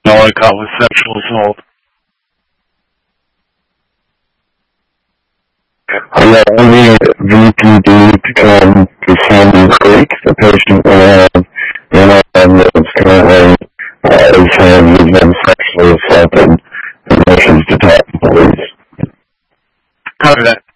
All I got was sexual assault. I need VPD to come to Sandy Creek. The patient is currently is saying he's been sexually assaulted and wishes to talk to police. Copy that.